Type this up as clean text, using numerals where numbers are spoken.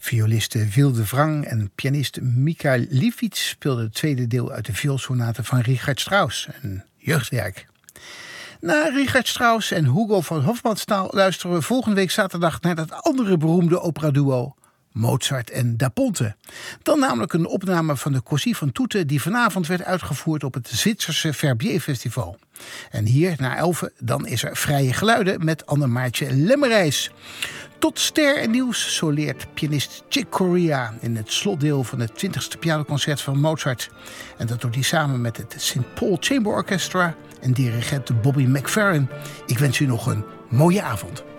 Violiste Wilde Wrang en pianist Mika Liefitz speelden het tweede deel uit de vioolsonate van Richard Strauss, een jeugdwerk. Na Richard Strauss en Hugo van Hofmannsthal luisteren we volgende week zaterdag naar dat andere beroemde operaduo, Mozart en Da Ponte. Dan namelijk een opname van de Così van Tutte die vanavond werd uitgevoerd op het Zwitserse Verbier Festival. En hier, na 11, dan is er Vrije Geluiden met Annemaartje Lemmerijs. Tot ster en nieuws, zo leert pianist Chick Corea in het slotdeel van het 20e pianoconcert van Mozart. En dat doet hij samen met het St. Paul Chamber Orchestra en dirigent Bobby McFerrin. Ik wens u nog een mooie avond.